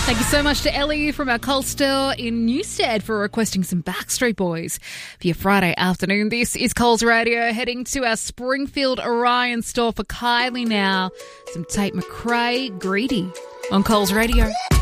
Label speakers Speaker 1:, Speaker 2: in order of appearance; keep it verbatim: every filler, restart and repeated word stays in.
Speaker 1: Thank you so much to Ellie from our Coles store in Newstead for requesting some Backstreet Boys for your Friday afternoon. This is Coles Radio, heading to our Springfield Orion store for Kylie now. Some Tate McRae, Greedy on Coles Radio.